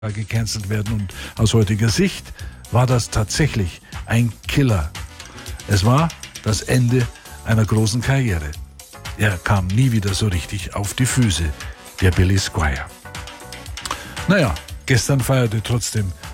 gecancelt werden. Und aus heutiger Sicht war das tatsächlich ein Killer. Es war das Ende einer großen Karriere. Er kam nie wieder so richtig auf die Füße, der Billy Squier. Naja, gestern feierte trotzdem